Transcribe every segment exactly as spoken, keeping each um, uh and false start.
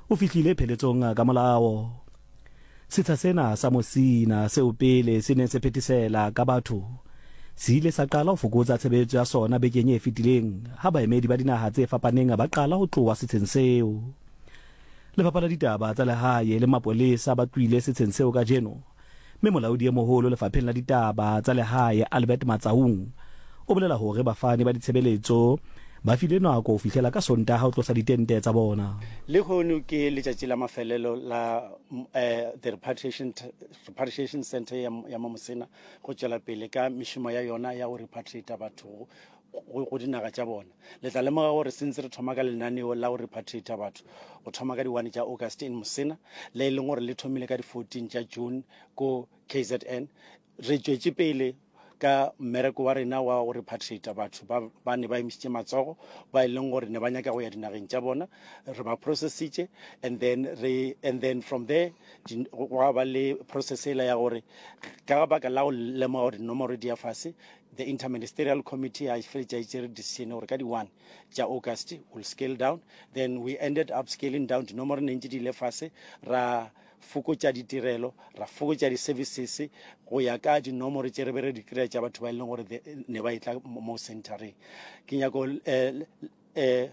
o fihlile pheletsong ka molao. Setsha sena sa Mosina seo pele se neng se phetisela ka batho se ile sa qala ho fokotsa tshebetso ya sona bekeng e fetileng ha baemedi ba dinaha tse fapaneng ba qala ho tloha setsheng seo. Lefapha la ditaba tsa lehae le mapolesa ba tlwile setsheng seo ka jeno, mme molaodi e moholo lefapheng la ditaba tsa lehae Albert Matsaung o bolela hore bafani ba ditshebeletso ba file nako ho fihlela ka Sontaha ho tlosa ditente tsa bona. Le hono ke letšatši la mafelelo la uh, the repatriation repatriation center ya, ya Mosina go tšwela pele ka mešomo ya yona ya go repatriate batho go dinaga tša bona. Le tla lemoga gore sentse re thoma ka lenaneo la go repatriate batho go thoma ka di one tša August in Mosina le e leng gore le thomile ka di fourteen tša June ko K Z N. Re tšwetše pele ka mmereko wa rena wa go repatriate batho ba ne ba emisitše matsogo ba e leng gore ne ba nyaka go ya dinageng tša bona, re ba processitše and then re and then from there go ba le process ela ya gore ka baka la go lemoga gore nomoro di ya fase, the interministerial committee I felt I tšere decision gore ka di one tša August will scale down. Then we ended up scaling down to nomoro ne ntše di le fase, ra fokotša ditirelo, ra fokotša di-services go ya ka dinomoro tše re be re di kry-a tša batho ba e leng gore ne ba itla mo centereng. Ke nyako um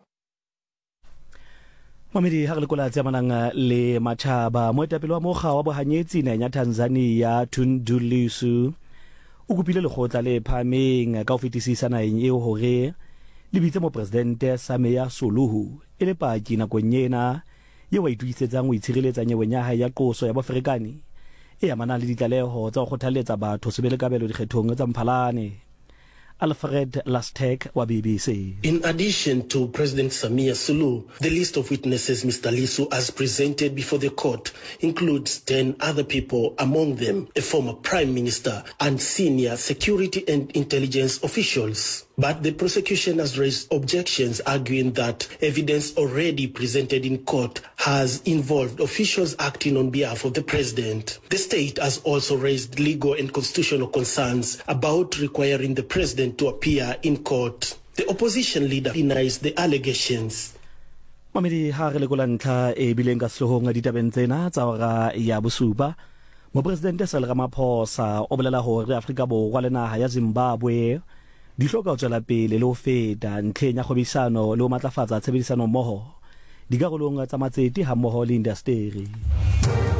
Mamedi ha re lekola tse amanang le matjhaba, moetapele wa mokga wa bohanyetsi naheng ya Tanzania Tundu Lissu o kopile lekgotla le phahameng ka ho fetisisa naheng eo hore le bitse mopresidente Samia Suluhu e le paki nakong ena ye wa ituisetsang ho itshireletsa nyeweng ya hae ya qoso ya Boafrikane e amanang le ditlaleho tsa go kgothaletsa batho se be le kabelo dikgethong tsa Mphalane. Alfred Lastek wa B B C. In addition to President Samia Suluhu, the list of witnesses Mister Lissu has presented before the court includes ten other people, among them a former prime minister and senior security and intelligence officials. But the prosecution has raised objections, arguing that evidence already presented in court has involved officials acting on behalf of the president. The state has also raised legal and constitutional concerns about requiring the president to appear in court. The opposition leader denies the allegations. Mamedi ha re lekola ntlha e bileng ka sehloong ditabeng tsena tsa hora ya bosupa, mopresidente Cyril Ramaphosa o bolela hore Afrika Borwa le naha ya Zimbabwe di hloka ho tswela pele le ho feta ntlheng ya kgwebisano le ho matlafatsa tshebedisano mmoho dikarolong tsa matsete ha mmoho le indasteri.